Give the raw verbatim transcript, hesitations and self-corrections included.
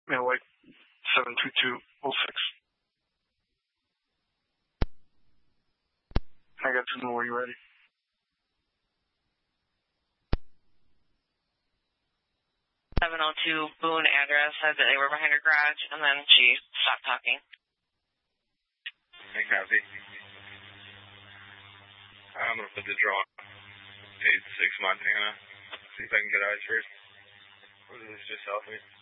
Mail White seven two two oh six. I got to know where you're ready. seven oh two Boone address said that they were behind her garage, and then she stopped talking. Hey, copy. I'm going to put the draw eight six Montana. See if I can get eyes first. What does this just help me?